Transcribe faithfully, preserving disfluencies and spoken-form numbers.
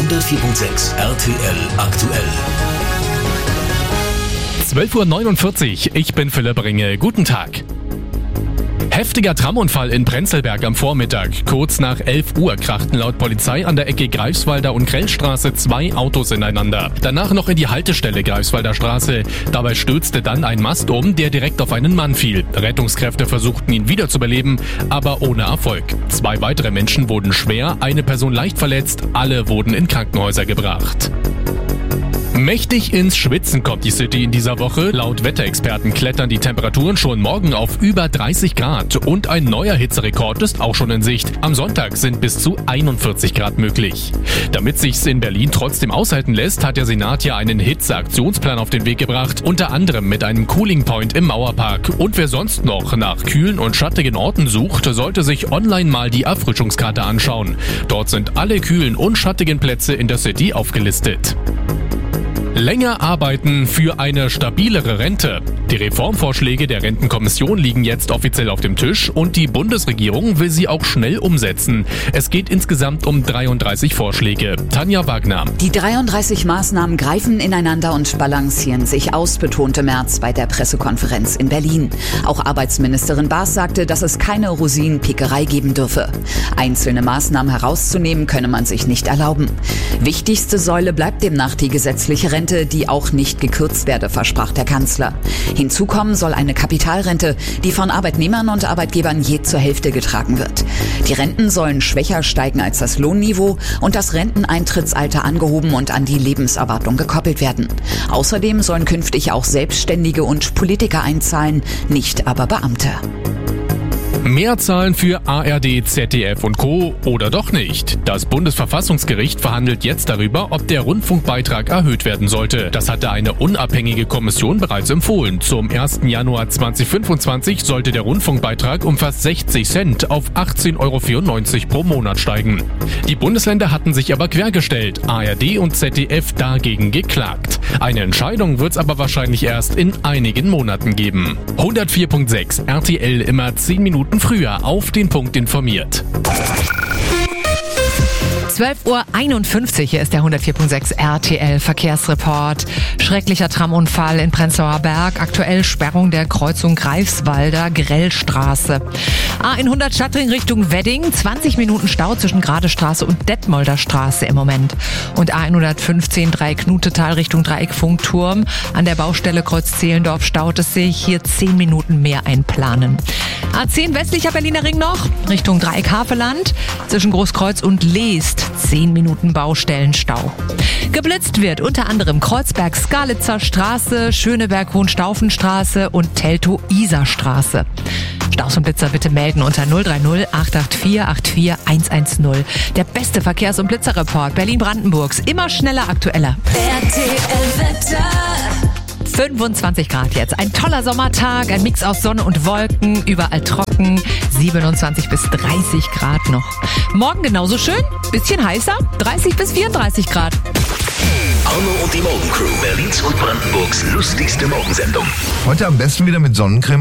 hundertvier Komma sechs R T L aktuell. zwölf Uhr neunundvierzig, ich bin Philipp Ringe. Guten Tag. Heftiger Tramunfall in Prenzlberg am Vormittag. Kurz nach elf Uhr krachten laut Polizei an der Ecke Greifswalder und Grellstraße zwei Autos ineinander. Danach noch in die Haltestelle Greifswalder Straße. Dabei stürzte dann ein Mast um, der direkt auf einen Mann fiel. Rettungskräfte versuchten ihn wiederzubeleben, aber ohne Erfolg. Zwei weitere Menschen wurden schwer, eine Person leicht verletzt, alle wurden in Krankenhäuser gebracht. Mächtig ins Schwitzen kommt die City in dieser Woche. Laut Wetterexperten klettern die Temperaturen schon morgen auf über dreißig Grad. Und ein neuer Hitzerekord ist auch schon in Sicht. Am Sonntag sind bis zu einundvierzig Grad möglich. Damit sich's in Berlin trotzdem aushalten lässt, hat der Senat ja einen Hitzeaktionsplan auf den Weg gebracht. Unter anderem mit einem Cooling Point im Mauerpark. Und wer sonst noch nach kühlen und schattigen Orten sucht, sollte sich online mal die Erfrischungskarte anschauen. Dort sind alle kühlen und schattigen Plätze in der City aufgelistet. Länger arbeiten für eine stabilere Rente. Die Reformvorschläge der Rentenkommission liegen jetzt offiziell auf dem Tisch und die Bundesregierung will sie auch schnell umsetzen. Es geht insgesamt um dreiunddreißig Vorschläge. Tanja Wagner. Die dreiunddreißig Maßnahmen greifen ineinander und balancieren sich aus, betonte Merz bei der Pressekonferenz in Berlin. Auch Arbeitsministerin Baas sagte, dass es keine Rosinenpickerei geben dürfe. Einzelne Maßnahmen herauszunehmen könne man sich nicht erlauben. Wichtigste Säule bleibt demnach die gesetzliche Rente, die auch nicht gekürzt werde, versprach der Kanzler. Hinzu kommen soll eine Kapitalrente, die von Arbeitnehmern und Arbeitgebern je zur Hälfte getragen wird. Die Renten sollen schwächer steigen als das Lohnniveau und das Renteneintrittsalter angehoben und an die Lebenserwartung gekoppelt werden. Außerdem sollen künftig auch Selbstständige und Politiker einzahlen, nicht aber Beamte. Mehr zahlen für A R D, Z D F und Co. oder doch nicht? Das Bundesverfassungsgericht verhandelt jetzt darüber, ob der Rundfunkbeitrag erhöht werden sollte. Das hatte eine unabhängige Kommission bereits empfohlen. Zum ersten Januar zweitausendfünfundzwanzig sollte der Rundfunkbeitrag um fast sechzig Cent auf achtzehn Euro vierundneunzig pro Monat steigen. Die Bundesländer hatten sich aber quergestellt, A R D und Z D F dagegen geklagt. Eine Entscheidung wird es aber wahrscheinlich erst in einigen Monaten geben. hundertvier Komma sechs R T L immer zehn Minuten früher auf den Punkt informiert. zwölf Uhr einundfünfzig, hier ist der hundertvier Komma sechs R T L Verkehrsreport. Schrecklicher Tramunfall in Prenzlauer Berg. Aktuell Sperrung der Kreuzung Greifswalder Grellstraße. A hundert Stadtring Richtung Wedding. zwanzig Minuten Stau zwischen Gradestraße und Detmolder Straße im Moment. Und A hundertfünfzehn Dreieck Knutetal Richtung Dreieck Funkturm. An der Baustelle Kreuz Zehlendorf staut es sich. Hier zehn Minuten mehr einplanen. A zehn westlicher Berliner Ring noch Richtung Dreieck Haveland. Zwischen Großkreuz und Leest. zehn Minuten Baustellenstau. Geblitzt wird unter anderem Kreuzberg-Skalitzer Straße, Schöneberg-Hohenstaufenstraße und Teltow-Isar-Straße. Staus und Blitzer bitte melden unter null drei null acht acht vier acht vier eins eins null. Der beste Verkehrs- und Blitzerreport Berlin-Brandenburgs. Immer schneller, aktueller. R T L-Wetter. fünfundzwanzig Grad jetzt. Ein toller Sommertag, ein Mix aus Sonne und Wolken, überall trocken, siebenundzwanzig bis dreißig Grad noch. Morgen genauso schön, bisschen heißer, dreißig bis vierunddreißig Grad. Arno und die Morgencrew, Berlins und Brandenburgs lustigste Morgensendung. Heute am besten wieder mit Sonnencreme